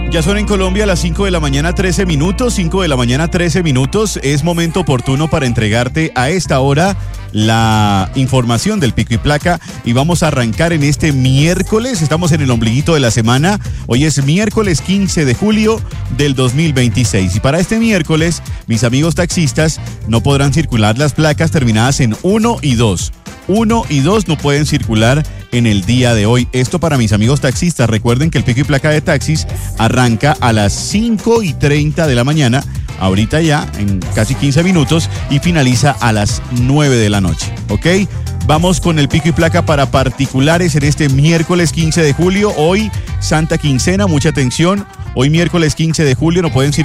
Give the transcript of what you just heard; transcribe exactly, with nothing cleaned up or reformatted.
Ya son en Colombia las cinco de la mañana, trece minutos, cinco de la mañana, trece minutos. Es momento oportuno para entregarte a esta hora la información del Pico y Placa y vamos a arrancar en este miércoles. Estamos en el ombliguito de la semana. Hoy es miércoles quince de julio del dos mil veintiséis. Y para este miércoles, mis amigos taxistas no podrán circular las placas terminadas en uno y dos. uno y dos no pueden circular en el día de hoy. Esto para mis amigos taxistas. Recuerden que el Pico y Placa de taxis arranca a las cinco y treinta de la mañana, ahorita ya, en casi quince minutos, y finaliza a las nueve de la noche, ¿ok? Vamos con el Pico y Placa para particulares en este miércoles quince de julio. Hoy, Santa Quincena, mucha atención. Hoy miércoles quince de julio no pueden circular